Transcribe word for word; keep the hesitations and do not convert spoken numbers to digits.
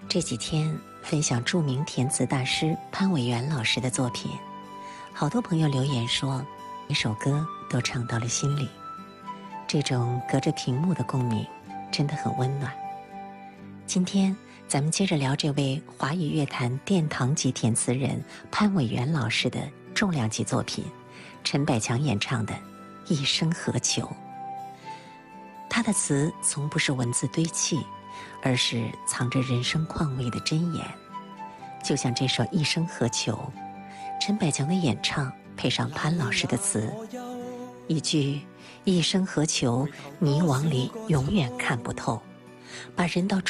这几天分享著名填词大师潘伟元老师的作品，好多朋友留言说每首歌都唱到了心里，这种隔着屏幕的共鸣真的很温暖。今天咱们接着聊这位华语乐坛殿堂级填词人潘伟元老师的重量级作品，陈百强演唱的《一生何求》。他的词从不是文字堆砌，而是藏着人生况味的箴言。就像这首《一生何求》，陈百强的演唱配上潘老师的词，一句一生何求，迷惘里永远看不透，把人到